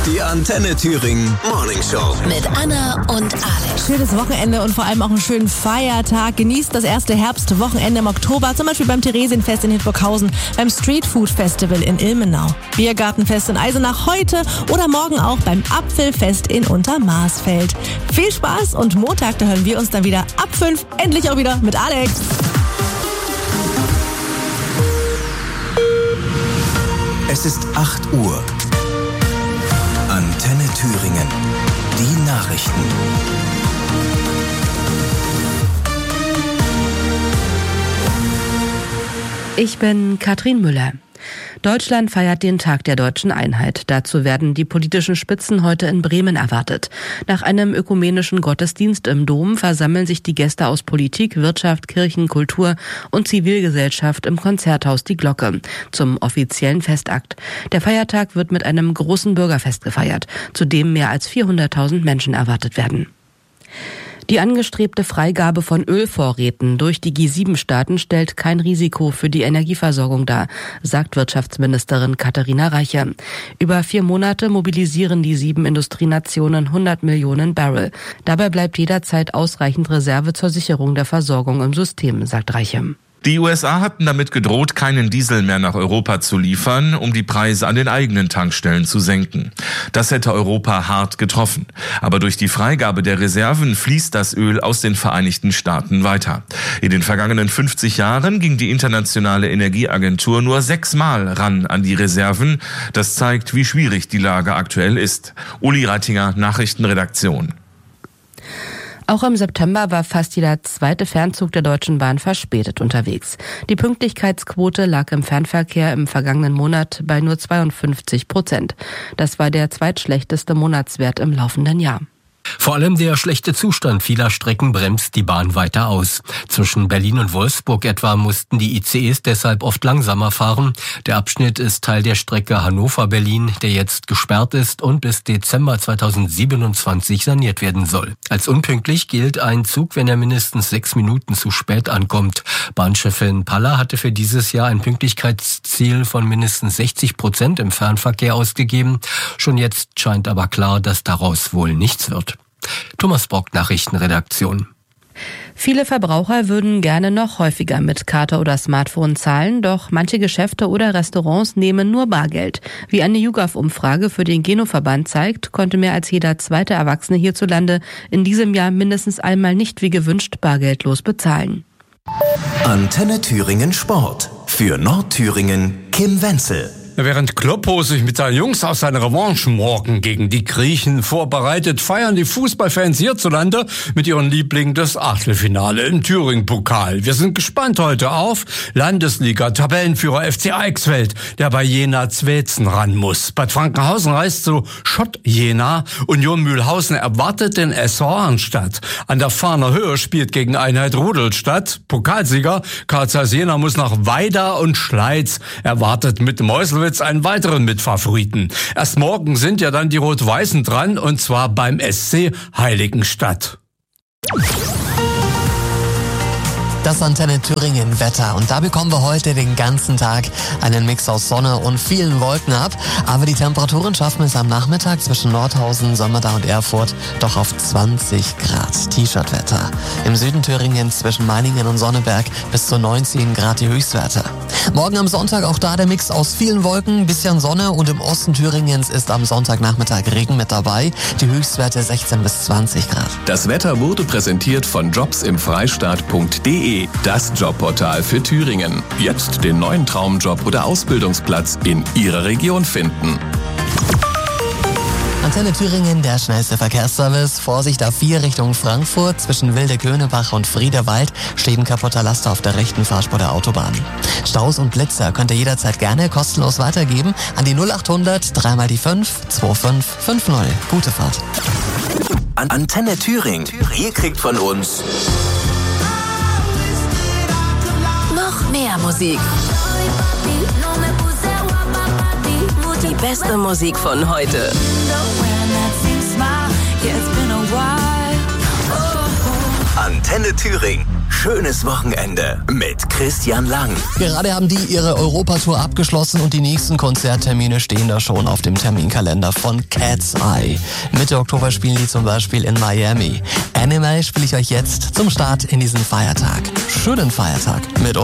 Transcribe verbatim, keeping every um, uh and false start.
Die Antenne Thüringen Morning Show. Mit Anna und Alex. Schönes Wochenende und vor allem auch einen schönen Feiertag. Genießt das erste Herbstwochenende im Oktober, zum Beispiel beim Theresienfest in Hildburghausen, beim Street Food Festival in Ilmenau, Biergartenfest in Eisenach heute oder morgen auch beim Apfelfest in Untermaßfeld. Viel Spaß und Montag, da hören wir uns dann wieder ab fünf, endlich auch wieder mit Alex. Es ist acht Uhr. Antenne Thüringen. Die Nachrichten. Ich bin Katrin Müller. Deutschland feiert den Tag der deutschen Einheit. Dazu werden die politischen Spitzen heute in Bremen erwartet. Nach einem ökumenischen Gottesdienst im Dom versammeln sich die Gäste aus Politik, Wirtschaft, Kirchen, Kultur und Zivilgesellschaft im Konzerthaus Die Glocke zum offiziellen Festakt. Der Feiertag wird mit einem großen Bürgerfest gefeiert, zu dem mehr als vierhunderttausend Menschen erwartet werden. Die angestrebte Freigabe von Ölvorräten durch die G sieben Staaten stellt kein Risiko für die Energieversorgung dar, sagt Wirtschaftsministerin Katharina Reiche. Über vier Monate mobilisieren die sieben Industrienationen hundert Millionen Barrel. Dabei bleibt jederzeit ausreichend Reserve zur Sicherung der Versorgung im System, sagt Reiche. Die U S A hatten damit gedroht, keinen Diesel mehr nach Europa zu liefern, um die Preise an den eigenen Tankstellen zu senken. Das hätte Europa hart getroffen. Aber durch die Freigabe der Reserven fließt das Öl aus den Vereinigten Staaten weiter. In den vergangenen fünfzig Jahren ging die Internationale Energieagentur nur sechsmal ran an die Reserven. Das zeigt, wie schwierig die Lage aktuell ist. Uli Reitinger, Nachrichtenredaktion. Auch im September war fast jeder zweite Fernzug der Deutschen Bahn verspätet unterwegs. Die Pünktlichkeitsquote lag im Fernverkehr im vergangenen Monat bei nur zweiundfünfzig Prozent. Das war der zweitschlechteste Monatswert im laufenden Jahr. Vor allem der schlechte Zustand vieler Strecken bremst die Bahn weiter aus. Zwischen Berlin und Wolfsburg etwa mussten die I C Es deshalb oft langsamer fahren. Der Abschnitt ist Teil der Strecke Hannover-Berlin, der jetzt gesperrt ist und bis Dezember zweitausendsiebenundzwanzig saniert werden soll. Als unpünktlich gilt ein Zug, wenn er mindestens sechs Minuten zu spät ankommt. Bahnchefin Paller hatte für dieses Jahr ein Pünktlichkeitsziel von mindestens sechzig Prozent im Fernverkehr ausgegeben. Schon jetzt scheint aber klar, dass daraus wohl nichts wird. Thomas Brock, Nachrichtenredaktion. Viele Verbraucher würden gerne noch häufiger mit Karte oder Smartphone zahlen, doch manche Geschäfte oder Restaurants nehmen nur Bargeld. Wie eine YouGov-Umfrage für den Geno-Verband zeigt, konnte mehr als jeder zweite Erwachsene hierzulande in diesem Jahr mindestens einmal nicht wie gewünscht bargeldlos bezahlen. Antenne Thüringen Sport. Für Nordthüringen Kim Wenzel. Während Kloppo sich mit seinen Jungs auf seine Revanche morgen gegen die Griechen vorbereitet, feiern die Fußballfans hierzulande mit ihren Lieblingen das Achtelfinale im Thüringen-Pokal. Wir sind gespannt heute auf Landesliga-Tabellenführer F C Eichsfeld, der bei Jena Zweitzen ran muss. Bad Frankenhausen reist zu Schott Jena. Union Mühlhausen erwartet den S V Arnstadt. An der Fahner Höhe spielt gegen Einheit Rudolstadt. Pokalsieger K Z Jena muss nach Weida und Schleiz. Erwartet mit Meuselwitz einen weiteren Mitfavoriten. Erst morgen sind ja dann die Rot-Weißen dran, und zwar beim S C Heiligenstadt. Das Antenne Thüringen Wetter. Und da bekommen wir heute den ganzen Tag einen Mix aus Sonne und vielen Wolken ab. Aber die Temperaturen schaffen es am Nachmittag zwischen Nordhausen, Sömmerda und Erfurt doch auf zwanzig Grad. T-Shirt-Wetter. Im Süden Thüringens zwischen Meiningen und Sonneberg bis zu neunzehn Grad die Höchstwerte. Morgen am Sonntag auch da der Mix aus vielen Wolken, bisschen Sonne, und im Osten Thüringens ist am Sonntagnachmittag Regen mit dabei. Die Höchstwerte sechzehn bis zwanzig Grad. Das Wetter wurde präsentiert von jobs im freistaat punkt de. Das Jobportal für Thüringen. Jetzt den neuen Traumjob oder Ausbildungsplatz in Ihrer Region finden. Antenne Thüringen, der schnellste Verkehrsservice. Vorsicht A vier Richtung Frankfurt. Zwischen Wilde-Könebach und Friedewald steht ein kaputter Laster auf der rechten Fahrspur der Autobahn. Staus und Blitzer könnt ihr jederzeit gerne kostenlos weitergeben an die null achthundert drei mal die fünf zwei fünf fünf null. Gute Fahrt. Antenne Thüringen. Ihr kriegt von uns Noch mehr Musik. Die beste Musik von heute. Antenne Thüringen. schönes Wochenende mit Christian Lang. Gerade haben die ihre Europatour abgeschlossen und die nächsten Konzerttermine stehen da schon auf dem Terminkalender von Cat's Eye. Mitte Oktober spielen die zum Beispiel in Miami. Animal spiele ich euch jetzt zum Start in diesen Feiertag. Schönen Feiertag mit